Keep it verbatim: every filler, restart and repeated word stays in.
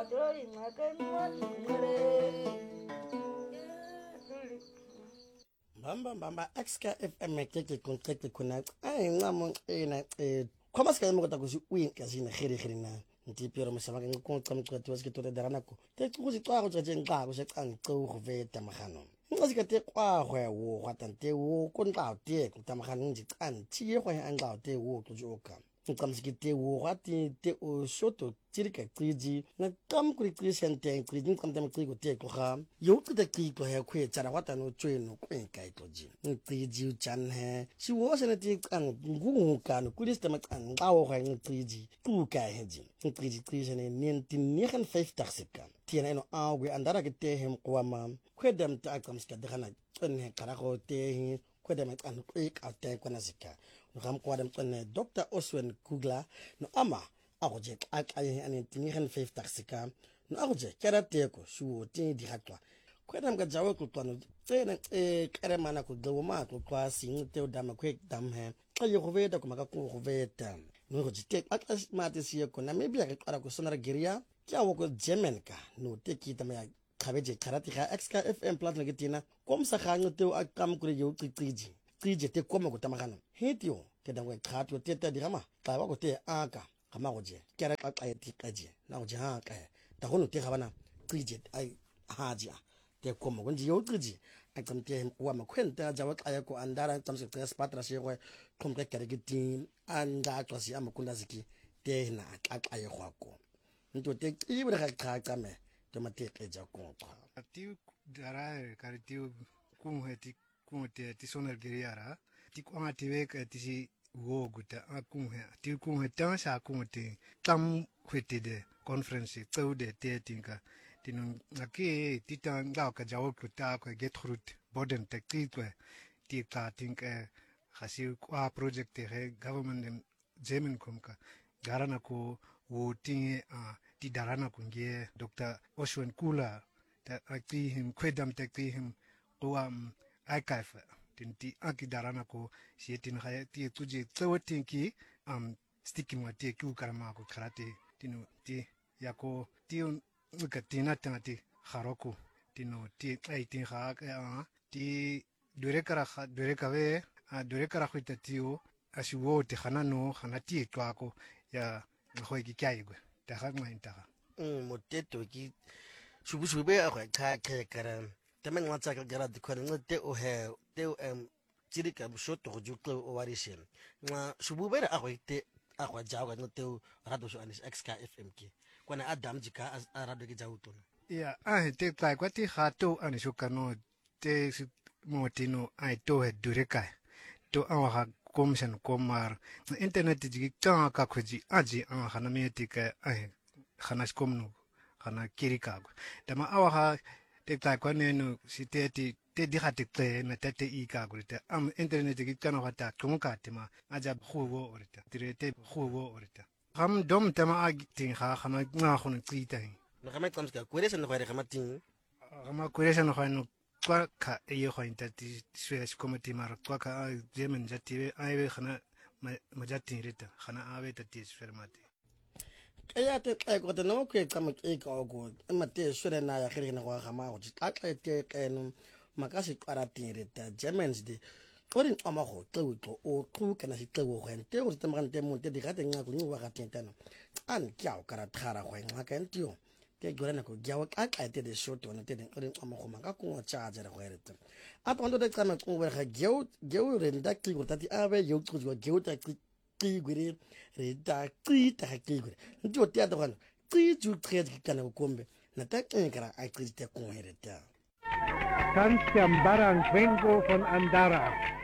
Bamba bamba X K F M ke ke kontrete kuna ai ngamo ena eh khoma ska mo kota ku uyin ka sina khiri khiri na ntipiro msama ke nkonqa mqeto waske tore darana ko te kuzi xa go tsa nqa go se qang qo go veta magano ngasi ka te kwa hwe wo gwa tante wo ko nqa te ku tamagano nji qan tie go ya nqa te wo go joka nqamsiki te wo gwa te te o shoto tirika qiji na kam kuri qisente qiji nqamta mqigo te ko ga yo qita qigo he khwe tsara wata no tsweno kwenka itoji nqiji chan he si wo sene ti qang ngu ka no kuri sta maqang qawo ga nqiji tu ka heji nqiji qisene nineteen ninety-five sika tiena no awe andara ke te hem kwama khwedam ta kamska dagana tsene kara go te kwedam qan qik ate kwana sika ngam kwadam tsene Doctor Oswen Kugler no ama agoje aqaye ane tingiren five taxika no agoje karate ko shuo tin di hatwa kwedam ga jawe ko twano tsena e kare mana ko gwo ma ko kwa sing te dama kwek dam he aye go veta ko maka ko go veta no go jite akas mate siye ko na maybe ga kwara ko sonara geria kya wo ko German ka no te kita ma khabeje karate ga X K F M plat le gitina komsa ga ngote o akam kure yo qiji qiji te koma ko tamagana hitio ke dangwe khatwa te te dirama ka ba ko te aka kama goje kera aqaye ti qaje na goje ha ka ta hono te gabana qije ai haja te koma gonji yo qiji akamte wa makwenta jawa qaye ko andara tsamse te spatra se go khomke kere gitin anda tsosi amakunda ziki te na aqaye gwako nto te ibra ga qaqa me te mate qeja koqa ti dara ka ti ku heti ku te ti sonar geriara ti ko ati we ka ti si wo guta akung he ti kung he ta sa kung te tam khwete de conference tso de te tinga tinun aki ti ta nga ka jawo ku ta ko get fruit boden te ti to ti ka tinga khasi kwa project he government jemen kom ka garana ko wo ti a ti darana kunge Doctor Oswen Kugler ta aki him khwedam te ki him ko am archive tinti aki darana ko sietin khaya ti tuji tsawatin ki am sticking wa ti ku karama ko karate tinu ti yako ti ukatina tangati kharoko tinu ti ai tin kha ti dure kara kha dure kawe a dure kara khita tiu asiwo ti khana no khana ti twa ko ya khoi ki kai go ta kha ma inta um moteto ki shubu shube a kha kha kara temen wa tsaka gara de ko te o he te em tirika shoto go jutlo o warishen nga shubu bere a goite a go jaga ngote rado so anis X K F M ki kwana adam jika a rado ke jauto ya a te kai kwati khato anisho kano te motino ai to he dureka to awa commission komar internet jigi ta ka khoji aji a khana metika ai khana skomno khana kirika dama awa te kai kwane no siteti te dihati te na tete I ka gurita am internet ki kana hata tumuka tema aja khuwo orita direte khuwo orita ham dom tema agitin kha khama nga khun qita no khama tsamska kwere sen khwere khama tin khama kwere sen khwano kwa ka e ho intati swes committee mar kwa ka jemen jati ai khana majati rita khana ave tati sfermati kaya te kai ko te no ke kama ke ka go mate swere na ya khiri na go khama go ta ka te kenu makasi karate reta Germans de orin amago tlo o ku kana si tlo go ente go tsamagane te mo te di gate nga go nwa ga tentano an kyao kara thara go nga ka ntio ke gorana ko gyawa ka ka te de short ona te de orin amago maka ko charger go reta ato ndo de tsama ko go ga gyau gyau re nda ki go tati ave yo go go gyau ta ki ki gure re da ki ta ki gure ntio te ato kan ki ju tre kana go kombe na ta kara ai ki te ko reta Tanzia Barang Vengo von Andara.